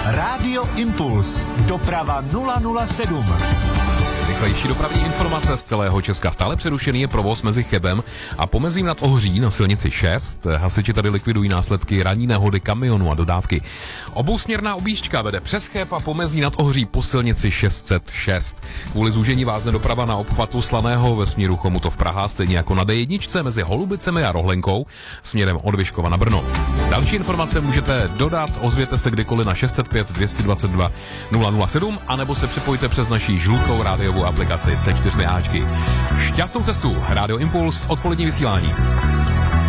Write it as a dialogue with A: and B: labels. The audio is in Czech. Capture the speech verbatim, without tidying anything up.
A: Rádio Impuls. Doprava nula nula sedm.
B: Rychlejší dopravní informace z celého Česka. Stále přerušený je provoz mezi Chebem a Pomezím nad Ohří na silnici šest. Hasiči tady likvidují následky ranní nehody kamionu a dodávky. Obousměrná objížďka vede přes Cheb a Pomezí nad Ohří po silnici šest set šest. Kvůli zúžení vázne doprava na obchvatu Slaného ve směru Chomutov Praha, stejně jako na D jedna mezi Holubicemi a Rohlenkou směrem od Vyškova na Brno. Další informace můžete dodat, ozvěte se kdykoliv na šest set pět dvě dvacet dva nula nula sedm anebo se připojte přes naší žlutou rádiovou aplikaci se čtyřmi áčky. Šťastnou cestu, Rádio Impuls, odpolední vysílání.